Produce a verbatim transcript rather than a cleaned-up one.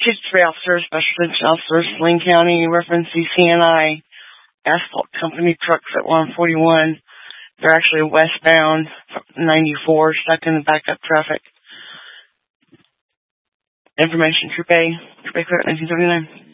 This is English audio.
Kids three officers, Special Attention Officers, Lane County, reference C C N I, asphalt company trucks at one forty-one. They're actually westbound, ninety-four, stuck in the backup traffic. Information, Troop A, Troop A clear at nineteen seventy-nine.